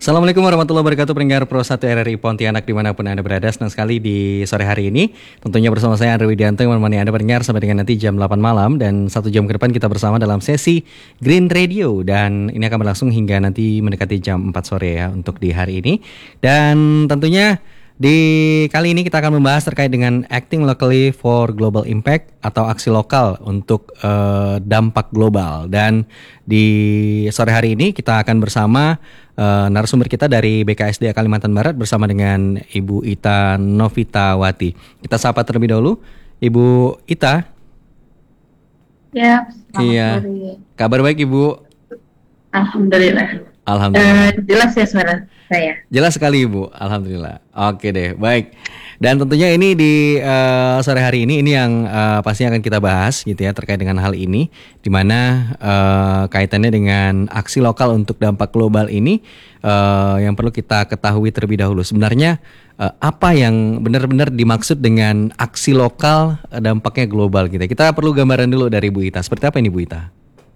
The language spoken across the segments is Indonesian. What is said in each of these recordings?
Assalamualaikum warahmatullahi wabarakatuh, pendengar Pro 1 RRI Pontianak dimanapun Anda berada. Senang sekali di sore hari ini tentunya bersama saya Andre Widianto yang menemani Anda pendengar sampai dengan nanti jam 8 malam. Dan 1 jam ke depan kita bersama dalam sesi Green Radio. Dan ini akan berlangsung hingga nanti mendekati jam 4 sore ya untuk di hari ini. Dan tentunya di kali ini kita akan membahas terkait dengan Acting Locally for Global Impact atau aksi lokal untuk dampak global. Dan di sore hari ini kita akan bersama narasumber kita dari BKSDA Kalimantan Barat bersama dengan Ibu Ita Novitawati. Kita sapa terlebih dahulu, Ibu Ita. Ya, selamat Iya, sore. kabar baik Ibu. Alhamdulillah. Alhamdulillah. Jelas ya suara saya. Jelas sekali Ibu, Alhamdulillah. Oke deh, baik. Dan tentunya ini di sore hari ini yang pasti akan kita bahas gitu ya terkait dengan hal ini, di mana kaitannya dengan aksi lokal untuk dampak global ini yang perlu kita ketahui terlebih dahulu. Sebenarnya apa yang benar-benar dimaksud dengan aksi lokal dampaknya global gitu. Kita perlu gambaran dulu dari Bu Ita. Seperti apa ini Bu Ita?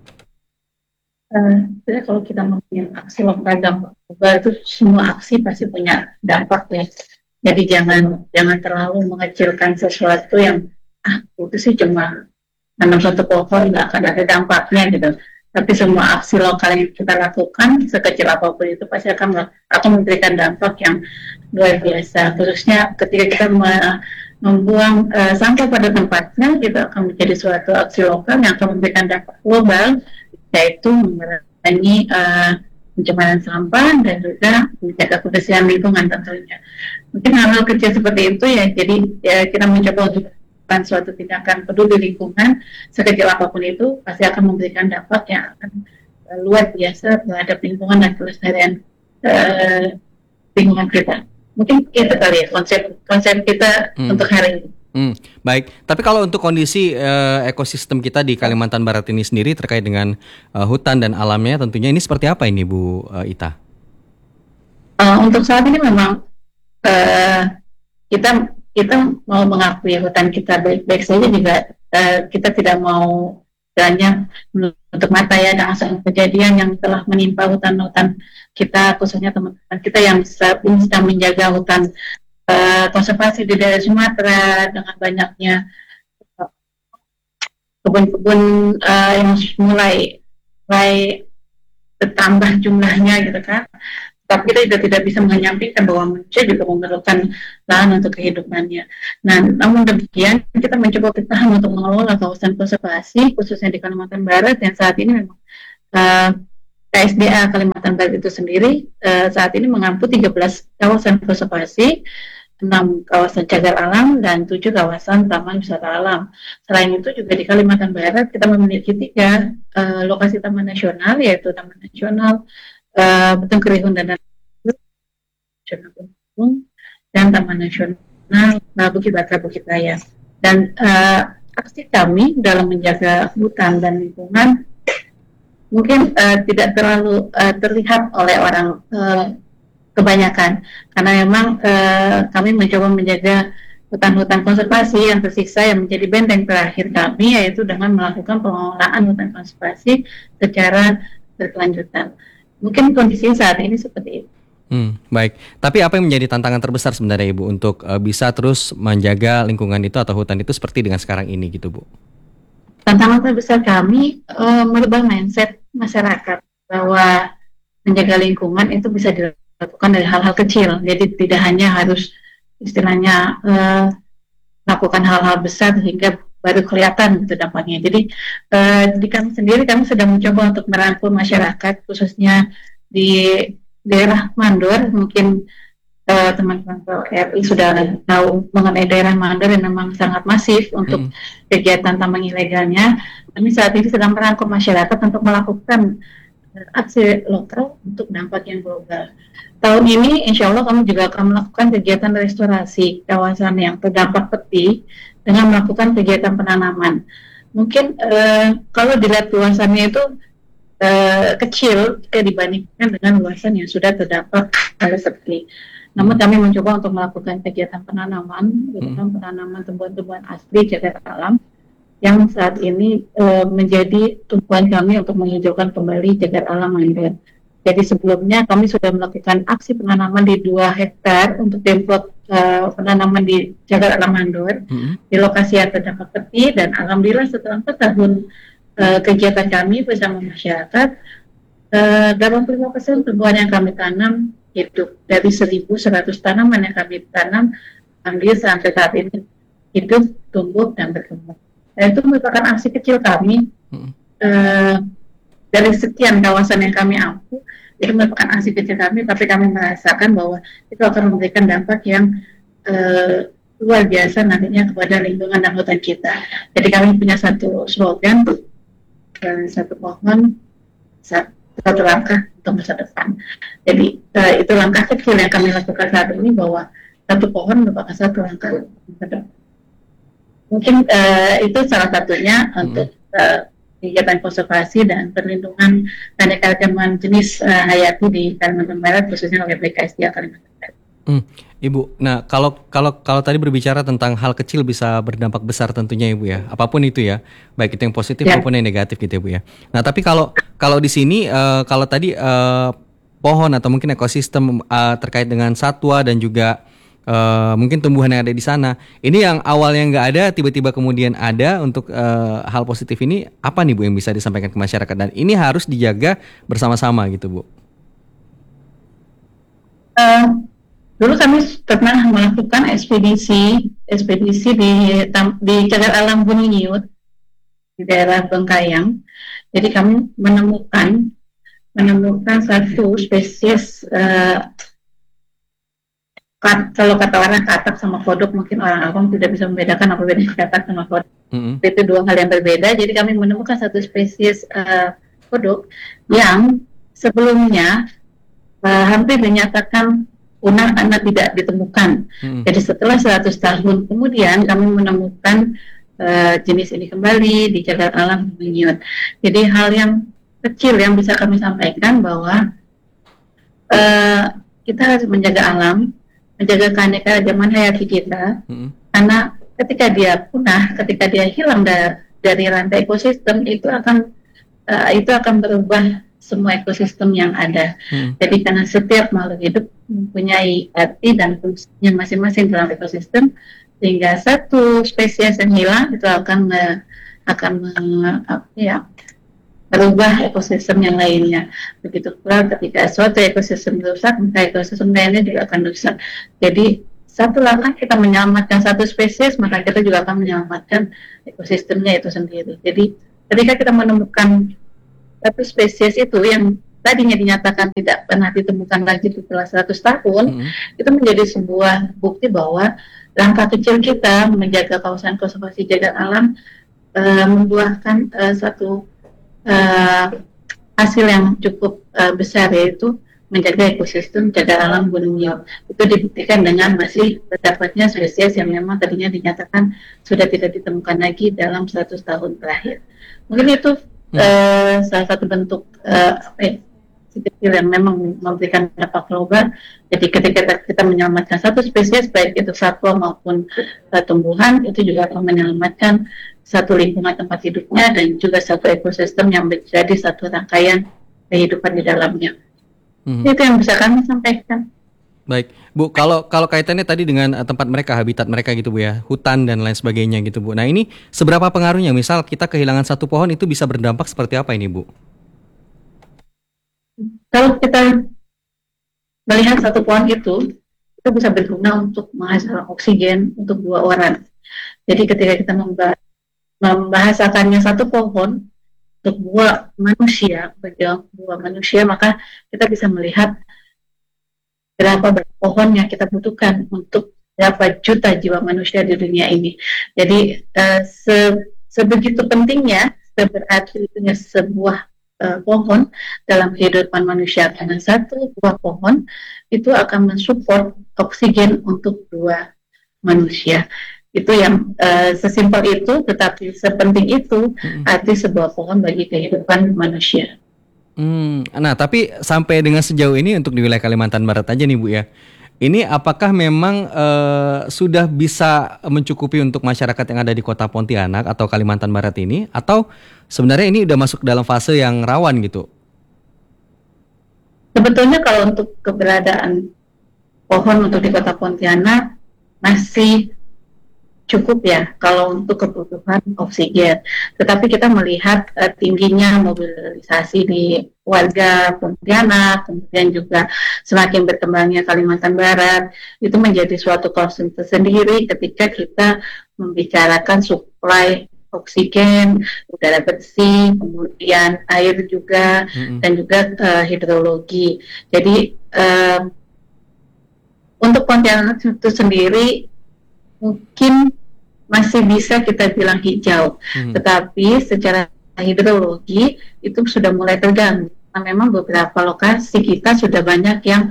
Jadi kalau kita ngomongin aksi lokal dampak global itu semua aksi pasti punya dampak ya. Jadi jangan terlalu mengecilkan sesuatu yang itu sih cuma nanam satu pohon nggak akan ada dampaknya gitu. Tapi semua aksi lokal yang kita lakukan sekecil apapun itu pasti akan memberikan dampak yang luar biasa. Khususnya ketika kita membuang sampah pada tempatnya, itu akan menjadi suatu aksi lokal yang akan memberikan dampak global, yaitu mengurangi pencemaran sampah dan juga menjaga kebersihan lingkungan tentunya. Mungkin hal-hal kecil seperti itu ya, jadi ya, kita mencoba untuk melakukan suatu tindakan peduli lingkungan sekecil apapun itu pasti akan memberikan dampak yang akan luar biasa terhadap lingkungan dan kelestarian lingkungan kita. Mungkin itu kali ya konsep kita untuk hari ini. Baik, tapi kalau untuk kondisi ekosistem kita di Kalimantan Barat ini sendiri terkait dengan hutan dan alamnya tentunya ini seperti apa ini Bu Ita? Untuk saat ini memang kita mau mengakui hutan kita baik-baik saja juga kita tidak mau hanya menutup mata ya dengan kejadian yang telah menimpa hutan-hutan kita, khususnya teman-teman kita yang sedang menjaga hutan konservasi di daerah Sumatera dengan banyaknya kebun-kebun yang mulai bertambah jumlahnya gitu kan. Tapi kita juga tidak bisa menyampaikan bahwa manusia juga memerlukan lahan untuk kehidupannya. Nah, namun demikian kita mencoba bertahan untuk mengelola kawasan konservasi khususnya di Kalimantan Barat yang saat ini memang KSDA Kalimantan Barat itu sendiri saat ini mengampu 13 kawasan konservasi, 6 kawasan cagar alam, dan 7 kawasan taman wisata alam. Selain itu juga di Kalimantan Barat kita memiliki 3 lokasi taman nasional, yaitu Taman Nasional Betung Kerihun dan Nasional Gunung dan Taman Nasional Bukit Baka Bukit Raya. Dan aksi kami dalam menjaga hutan dan lingkungan mungkin tidak terlalu terlihat oleh orang kebanyakan, karena memang kami mencoba menjaga hutan-hutan konservasi yang tersisa yang menjadi benteng terakhir kami, yaitu dengan melakukan pengelolaan hutan konservasi secara berkelanjutan. Mungkin kondisi saat ini seperti itu. Baik, tapi apa yang menjadi tantangan terbesar sebenarnya Ibu untuk bisa terus menjaga lingkungan itu atau hutan itu seperti dengan sekarang ini gitu Bu? Tantangan terbesar kami merubah mindset masyarakat bahwa menjaga lingkungan itu bisa dilakukan dari hal-hal kecil. Jadi tidak hanya harus istilahnya melakukan hal-hal besar sehingga baru kelihatan gitu dampaknya. Jadi di kami sendiri kami sedang mencoba untuk merangkul masyarakat khususnya di daerah Mandor. Mungkin teman-teman RI sudah tahu mengenai daerah Mandor yang memang sangat masif untuk kegiatan tambang ilegalnya. Kami saat ini sedang merangkul masyarakat untuk melakukan aksi lokal untuk dampak yang global. Tahun ini insya Allah kami juga akan melakukan kegiatan restorasi kawasan yang terdampak peti dengan melakukan kegiatan penanaman. Mungkin kalau dilihat luasannya itu kecil jika dibandingkan dengan luasan yang sudah terdampak seperti. Namun kami mencoba untuk melakukan kegiatan penanaman, penanaman tumbuhan-tumbuhan asli cagar alam yang saat ini menjadi tumpuan kami untuk menghijaukan kembali cagar alam Mandor. Jadi sebelumnya kami sudah melakukan aksi penanaman di 2 hektar untuk templot penanaman di Jagat Alam Mandor di lokasi yang terdampak peti, dan alhamdulillah setelah 4 tahun kegiatan kami bersama masyarakat, 85% tumbuhan yang kami tanam hidup. Dari 1.100 tanaman yang kami tanam, alhamdulillah sampai saat ini hidup, tumbuh, dan berkembang. Dan itu merupakan aksi kecil kami dari sekian kawasan yang kami ampu. Itu merupakan aksi kecil kami, tapi kami merasakan bahwa itu akan memberikan dampak yang luar biasa nantinya kepada lingkungan dan hutan kita. Jadi kami punya satu slogan, satu pohon, satu langkah untuk masa depan. Jadi itu langkah kecil yang kami lakukan saat ini, bahwa satu pohon merupakan satu langkah untuk masa depan. Mungkin itu salah satunya untuk kegiatan konservasi dan perlindungan keanekaragaman jenis hayati di Kalimantan Barat, khususnya oleh BKSDA Kalimantan Barat. Ibu, nah kalau tadi berbicara tentang hal kecil bisa berdampak besar tentunya Ibu ya, apapun itu ya, baik itu yang positif maupun yang negatif gitu ya Bu ya. Nah tapi kalau di sini kalau tadi pohon atau mungkin ekosistem terkait dengan satwa dan juga mungkin tumbuhan yang ada di sana, ini yang awalnya nggak ada tiba-tiba kemudian ada untuk hal positif ini, apa nih Bu yang bisa disampaikan ke masyarakat, dan ini harus dijaga bersama-sama gitu Bu? Dulu kami pernah melakukan ekspedisi di Cagar Alam Gunung Nyiut di daerah Bengkayang. Jadi kami menemukan satu spesies, kalau kata orang katak sama kodok, mungkin orang awam tidak bisa membedakan apa bedanya katak sama kodok. Itu 2 hal yang berbeda. Jadi kami menemukan satu spesies kodok yang sebelumnya hampir dinyatakan punah karena tidak ditemukan. Jadi setelah 100 tahun kemudian kami menemukan jenis ini kembali di Cagar Alam Gunung Nyiut. Jadi hal yang kecil yang bisa kami sampaikan bahwa kita harus menjaga alam, menjaga keanekaragaman hayati kita, karena ketika dia punah, ketika dia hilang dari rantai ekosistem, itu akan berubah semua ekosistem yang ada. Jadi karena setiap makhluk hidup mempunyai arti dan fungsinya masing-masing dalam ekosistem, sehingga satu spesies yang hilang itu akan merubah ekosistem yang lainnya. Begitu pula ketika suatu ekosistem rusak, maka ekosistem lainnya juga akan rusak. Jadi satu langkah kita menyelamatkan satu spesies, maka kita juga akan menyelamatkan ekosistemnya itu sendiri. Jadi ketika kita menemukan satu spesies itu yang tadinya dinyatakan tidak pernah ditemukan lagi setelah 100 tahun, itu menjadi sebuah bukti bahwa langkah kecil kita menjaga kawasan konservasi jagat alam membuahkan satu hasil yang cukup besar, yaitu menjaga ekosistem jagat alam Gunung Nyiut. Itu dibuktikan dengan masih terdapatnya spesies yang memang tadinya dinyatakan sudah tidak ditemukan lagi dalam 100 tahun terakhir. Mungkin itu salah satu bentuk kecil yang memang memberikan dampak global. Jadi ketika kita menyelamatkan satu spesies, baik itu satwa maupun tumbuhan, itu juga akan menyelamatkan satu lingkungan tempat hidupnya dan juga satu ekosistem yang menjadi satu rangkaian kehidupan di dalamnya. Itu yang bisa kami sampaikan. Baik, Bu, kalau kaitannya tadi dengan tempat mereka, habitat mereka gitu Bu ya, hutan dan lain sebagainya gitu Bu. Nah ini seberapa pengaruhnya, misal kita kehilangan satu pohon itu bisa berdampak seperti apa ini Bu? Kalau kita melihat satu pohon itu bisa berguna untuk menghasilkan oksigen untuk 2 orang. Jadi ketika kita membahasakannya satu pohon untuk 2 manusia, maka kita bisa melihat berapa pohon yang kita butuhkan untuk berapa juta jiwa manusia di dunia ini. Jadi sebegitu pentingnya, seberarti itunya sebuah pohon dalam kehidupan manusia, karena satu buah pohon itu akan mensupport oksigen untuk 2 manusia. Itu yang sesimpel itu, tetapi sepenting itu arti sebuah pohon bagi kehidupan manusia. Nah, tapi sampai dengan sejauh ini untuk di wilayah Kalimantan Barat aja nih Bu ya, ini apakah memang sudah bisa mencukupi untuk masyarakat yang ada di kota Pontianak atau Kalimantan Barat ini, atau sebenarnya ini udah masuk dalam fase yang rawan gitu? Sebetulnya kalau untuk keberadaan pohon untuk di Kota Pontianak masih cukup ya kalau untuk kebutuhan oksigen. Tetapi kita melihat tingginya mobilisasi di warga Pontianak, kemudian juga semakin berkembangnya Kalimantan Barat, itu menjadi suatu concern tersendiri ketika kita membicarakan suplai oksigen, udara bersih, kemudian air juga, dan juga hidrologi. Jadi untuk Pontianak itu sendiri mungkin masih bisa kita bilang hijau, tetapi secara hidrologi itu sudah mulai terganggu. Nah, memang beberapa lokasi kita sudah banyak yang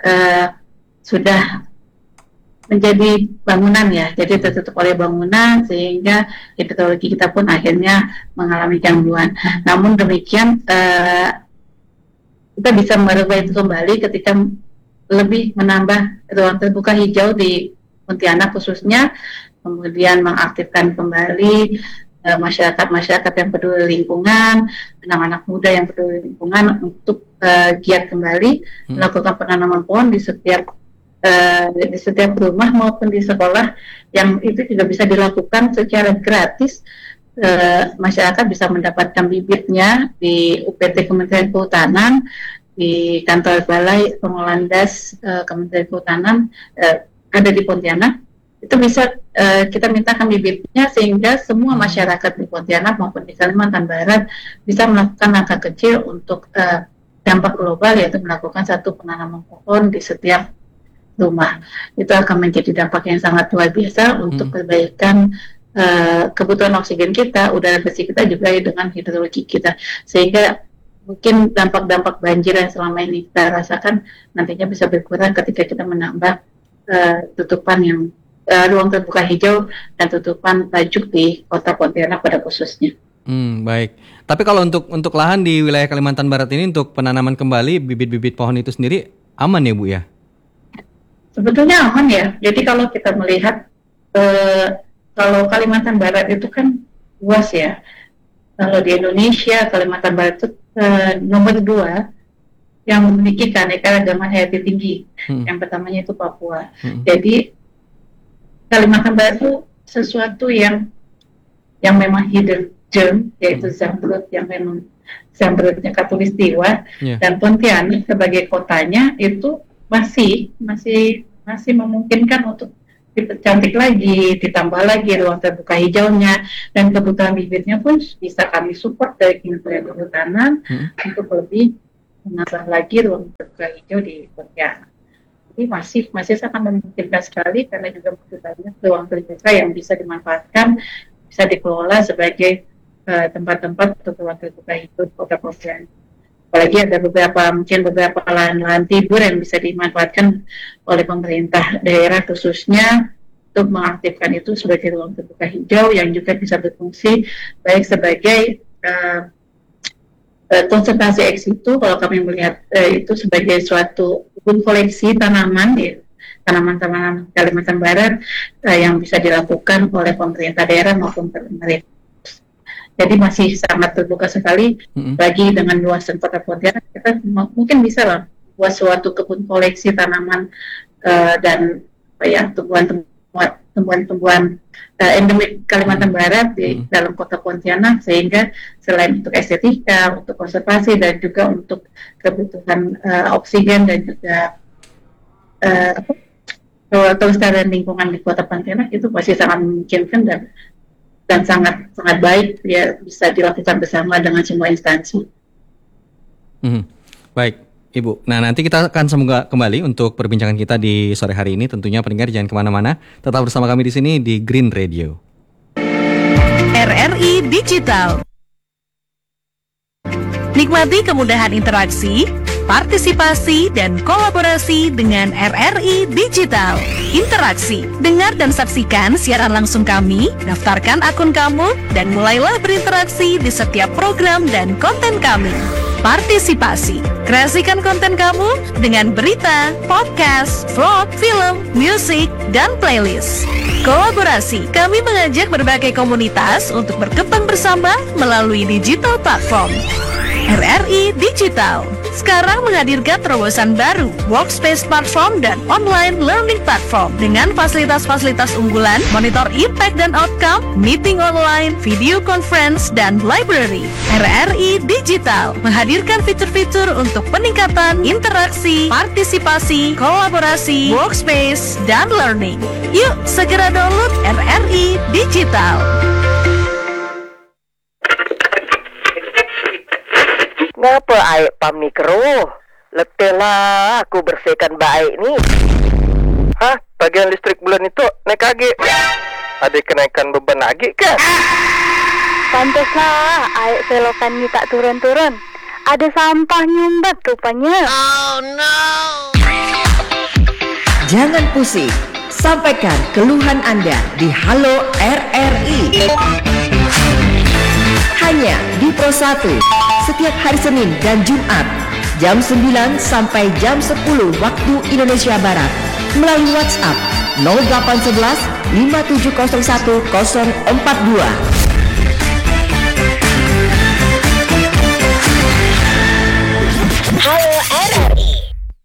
sudah menjadi bangunan ya, jadi tertutup oleh bangunan sehingga hidrologi kita pun akhirnya mengalami gangguan. Namun demikian kita bisa merubah itu kembali ketika lebih menambah ruang terbuka hijau di Pontianak khususnya, kemudian mengaktifkan kembali masyarakat-masyarakat yang peduli lingkungan, anak-anak muda yang peduli lingkungan untuk giat kembali melakukan penanaman pohon di setiap rumah maupun di sekolah, yang itu juga bisa dilakukan secara gratis. Masyarakat bisa mendapatkan bibitnya di UPT Kementerian Kehutanan, di kantor Balai Pengolahan Das Kementerian Kehutanan ada di Pontianak. Itu bisa kita mintakan bibitnya sehingga semua masyarakat di Pontianak maupun di Kalimantan Barat bisa melakukan langkah kecil untuk dampak global, yaitu melakukan satu penanaman pohon di setiap rumah. Itu akan menjadi dampak yang sangat luar biasa untuk perbaikan kebutuhan oksigen kita, udara bersih kita, juga dengan hidrologi kita, sehingga mungkin dampak-dampak banjir yang selama ini kita rasakan nantinya bisa berkurang ketika kita menambah tutupan yang ruang terbuka hijau dan tutupan tajuk di Kota Pontianak pada khususnya. Baik. Tapi kalau untuk lahan di wilayah Kalimantan Barat ini untuk penanaman kembali bibit-bibit pohon itu sendiri aman ya Bu ya? Sebetulnya aman ya. Jadi kalau kita melihat kalau Kalimantan Barat itu kan luas ya. Kalau di Indonesia Kalimantan Barat itu nomor 2 yang memiliki keanekaragaman hayati tinggi. Yang pertamanya itu Papua. Jadi Kalimantan Barat itu sesuatu yang memang hidden gem, yaitu zamrud yang memang zamrudnya Katulistiwa, dan Pontianak sebagai kotanya itu masih memungkinkan untuk dipercantik lagi, ditambah lagi ruang terbuka hijaunya, dan kebutuhan bibitnya pun bisa kami support dari Kementerian Kehutanan untuk lebih menambah lagi ruang terbuka hijau di Pontianak. Jadi masih sangat memungkinkan sekali, karena juga banyak ruang terbuka yang bisa dimanfaatkan, bisa dikelola sebagai tempat-tempat untuk ruang terbuka hijau di Kota Pontianak. Apalagi ada beberapa lahan-lahan tidur yang bisa dimanfaatkan oleh pemerintah daerah khususnya untuk mengaktifkan itu sebagai ruang terbuka hijau yang juga bisa berfungsi baik sebagai konservasi ex situ, kalau kami melihat itu sebagai suatu kebun koleksi tanaman tanaman-tanaman Kalimantan Barat yang bisa dilakukan oleh pemerintah daerah maupun pemerintah. Jadi masih sangat terbuka sekali bagi dengan luasan Kota Pontianak. Kita mungkin bisa lah buat suatu kebun koleksi tanaman dan tumbuhan-tumbuhan endemik Kalimantan Barat di dalam Kota Pontianak, sehingga selain untuk estetika, untuk konservasi, dan juga untuk kebutuhan oksigen dan juga kelestarian lingkungan di Kota Pontianak itu masih sangat memungkinkan dan sangat baik ya, bisa dilakukan bersama dengan semua instansi. Baik, Ibu. Nah, nanti kita akan semoga kembali untuk perbincangan kita di sore hari ini. Tentunya pendengar jangan kemana-mana, tetap bersama kami di sini di Green Radio. RRI Digital. Nikmati kemudahan interaksi, partisipasi, dan kolaborasi dengan RRI Digital. Interaksi, dengar dan saksikan siaran langsung kami, daftarkan akun kamu, dan mulailah berinteraksi di setiap program dan konten kami. Partisipasi, kreasikan konten kamu dengan berita, podcast, vlog, film, musik, dan playlist. Kolaborasi, kami mengajak berbagai komunitas untuk berkembang bersama melalui digital platform. RRI Digital. sekarang menghadirkan terobosan baru, Workspace Platform dan Online Learning Platform dengan fasilitas-fasilitas unggulan, monitor impact dan outcome, meeting online, video conference, dan library. RRI Digital menghadirkan fitur-fitur untuk peningkatan interaksi, partisipasi, kolaborasi, workspace, dan learning. Yuk, segera download RRI Digital. Ngapa aik pam ni keruh? Letih lah aku bersihkan baik ni. Hah? Tagihan listrik bulan itu naik lagi. Ada kenaikan beban lagi ke? Pantaslah aik selokan ni tak turun-turun. Ada sampah nyumbat rupanya. Jangan pusing, sampaikan keluhan Anda di Halo RRI. Hanya di Pro 1, setiap hari Senin dan Jumat, jam 9 sampai jam 10 waktu Indonesia Barat, melalui WhatsApp 0811 5701 042.